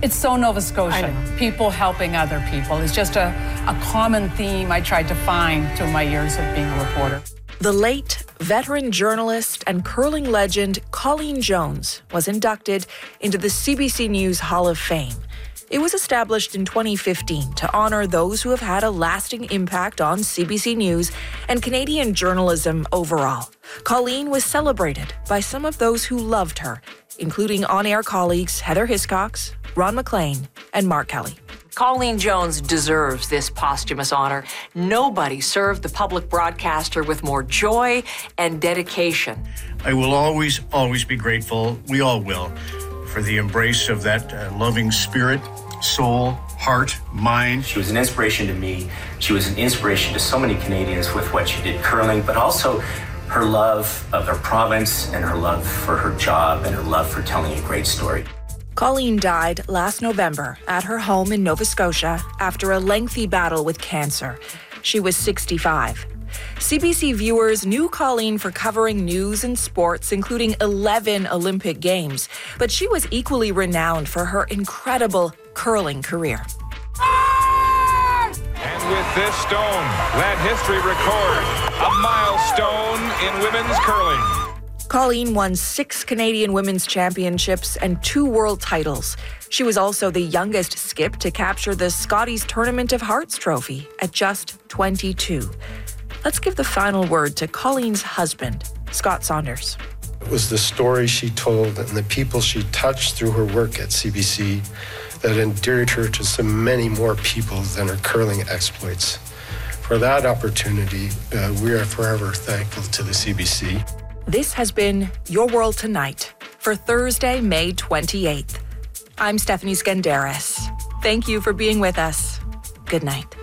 It's so Nova Scotia. People helping other people. It's just a common theme I tried to find through my years of being a reporter. The late veteran journalist and curling legend Colleen Jones was inducted into the CBC News Hall of Fame. It was established in 2015 to honor those who have had a lasting impact on CBC News and Canadian journalism overall. Colleen was celebrated by some of those who loved her, including on-air colleagues Heather Hiscox, Ron MacLean, and Mark Kelly. Colleen Jones deserves this posthumous honor. Nobody served the public broadcaster with more joy and dedication. I will always be grateful, we all will, for the embrace of that loving spirit, soul, heart, mind. She was an inspiration to me. She was an inspiration to so many Canadians with what she did curling, but also her love of her province and her love for her job and her love for telling a great story. Colleen died last November at her home in Nova Scotia after a lengthy battle with cancer. She was 65. CBC viewers knew Colleen for covering news and sports, including 11 Olympic Games, but she was equally renowned for her incredible curling career. And with this stone, let history record a milestone in women's curling. Colleen won 6 Canadian Women's Championships and 2 world titles. She was also the youngest skip to capture the Scotties Tournament of Hearts trophy at just 22. Let's give the final word to Colleen's husband, Scott Saunders. It was the story she told and the people she touched through her work at CBC that endeared her to so many more people than her curling exploits. For that opportunity, we are forever thankful to the CBC. This has been Your World Tonight for Thursday, May 28th. I'm Stephanie Skandaris. Thank you for being with us. Good night.